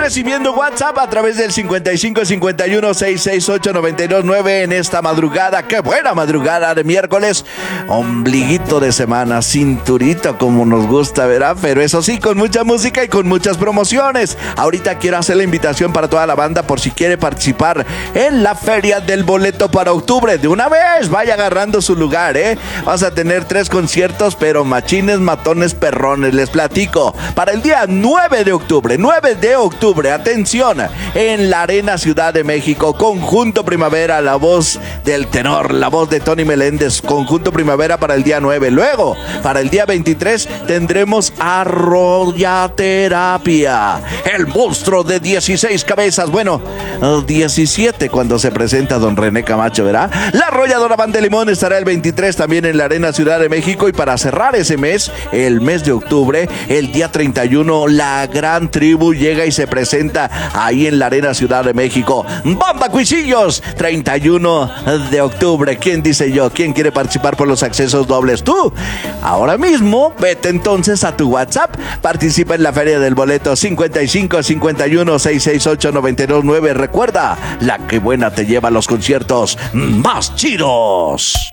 recibiendo WhatsApp a través del 55 51 668 929 en esta madrugada. ¡Qué buena madrugada de miércoles! Ombliguito de semana, cinturito como nos gusta, ¿verdad? Pero eso sí, con mucha música y con muchas promociones. Ahorita quiero hacer la invitación para toda la banda por si quiere participar en la feria del boleto para octubre. De una vez, vaya agarrando su lugar, ¿eh? Vas a tener 3 conciertos, pero machines, matones, perrones. Les platico. Para el día 9 de octubre, atención, en la Arena Ciudad de México, Conjunto Primavera, la voz del tenor, la voz de Tony Meléndez, Conjunto Primavera para el día 9. Luego, para el día 23, tendremos Arroyaterapia, el monstruo de 16 cabezas, bueno, 17 cuando se presenta don René Camacho, ¿verdad? La Arrolladora Banda de Limón estará el 23 también en la Arena Ciudad de México. Y para cerrar ese mes, el mes de octubre, el día 31, la Gran Tribu llega y se presenta ahí en la Arena Ciudad de México. Banda Cuisillos, 31 de octubre. ¿Quién dice yo? ¿Quién quiere participar por los accesos dobles? Tú. Ahora mismo, vete entonces a tu WhatsApp. Participa en la Feria del Boleto 55 51 668 929. Recuerda, la que buena te lleva a los conciertos más chidos.